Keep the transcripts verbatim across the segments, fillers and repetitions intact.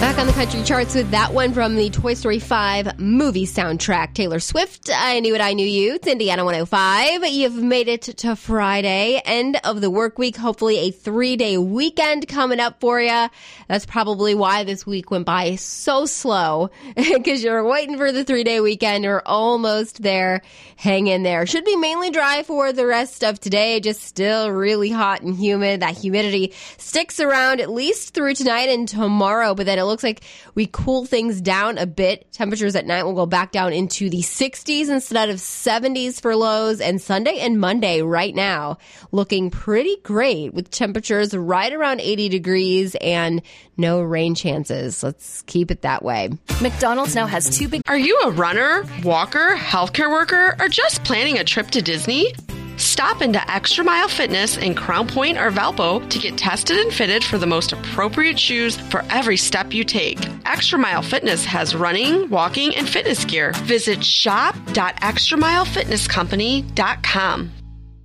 Back on the country charts with that one from the Toy Story five movie soundtrack. Taylor Swift, I Knew It, I Knew You. It's Indiana one oh five. You've made it to Friday, end of the work week. Hopefully a three-day weekend coming up for you. That's probably why this week went by so slow, because you're waiting for the three-day weekend. You're almost there. Hang in there. Should be mainly dry for the rest of today, just still really hot and humid. That humidity sticks around at least through tonight and tomorrow, but then it looks like we cool things down a bit. Temperatures at night will go back down into the sixties instead of seventies for lows. And Sunday and Monday right now looking pretty great with temperatures right around eighty degrees and no rain chances. Let's keep it that way. McDonald's now has two big... Are you a runner, walker, healthcare worker, or just planning a trip to Disney? Stop into Extra Mile Fitness in Crown Point or Valpo to get tested and fitted for the most appropriate shoes for every step you take. Extra Mile Fitness has running, walking, and fitness gear. Visit shop dot extra mile fitness company dot com.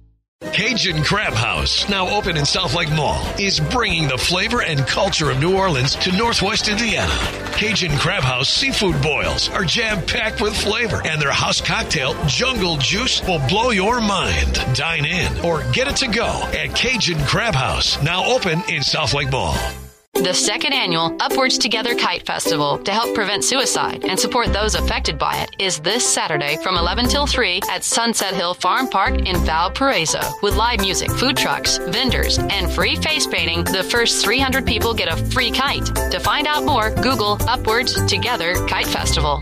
Cajun Crab House, now open in South Lake Mall, is bringing the flavor and culture of New Orleans to Northwest Indiana. Cajun Crab House seafood boils are jam-packed with flavor, and their house cocktail, Jungle Juice, will blow your mind. Dine in or get it to go at Cajun Crab House, now open in South Lake Mall. The second annual Upwards Together Kite Festival to help prevent suicide and support those affected by it is this Saturday from eleven till three at Sunset Hill Farm Park in Valparaiso. With live music, food trucks, vendors, and free face painting, the first three hundred people get a free kite. To find out more, Google Upwards Together Kite Festival.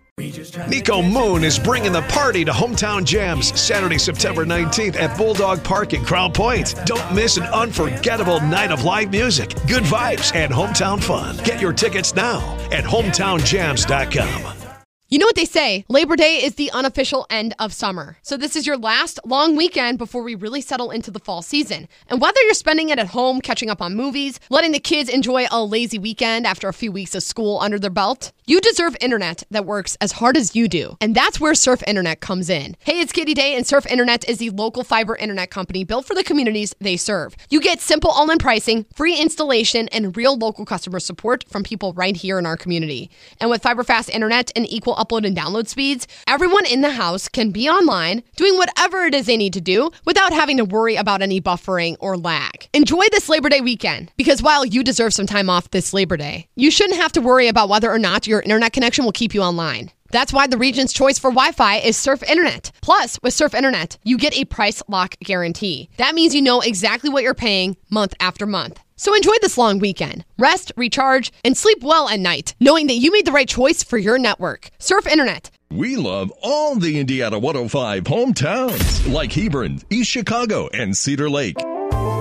Nico Moon is bringing the party to Hometown Jams Saturday, September nineteenth at Bulldog Park in Crown Point. Don't miss an unforgettable night of live music, good vibes, and hometown fun. Get your tickets now at hometown jams dot com. You know what they say, Labor Day is the unofficial end of summer. So this is your last long weekend before we really settle into the fall season. And whether you're spending it at home, catching up on movies, letting the kids enjoy a lazy weekend after a few weeks of school under their belt, you deserve internet that works as hard as you do. And that's where Surf Internet comes in. Hey, it's Katie Day, and Surf Internet is the local fiber internet company built for the communities they serve. You get simple all-in pricing, free installation, and real local customer support from people right here in our community. And with fiber fast internet and equal upload and download speeds, everyone in the house can be online doing whatever it is they need to do without having to worry about any buffering or lag. Enjoy this Labor Day weekend, because while you deserve some time off this Labor Day, you shouldn't have to worry about whether or not your internet connection will keep you online. That's why the region's choice for Wi-Fi is Surf Internet. Plus, with Surf Internet, you get a price lock guarantee. That means you know exactly what you're paying month after month. So enjoy this long weekend. Rest, recharge, and sleep well at night, knowing that you made the right choice for your network. Surf Internet. We love all the Indiana one oh five hometowns, like Hebron, East Chicago, and Cedar Lake.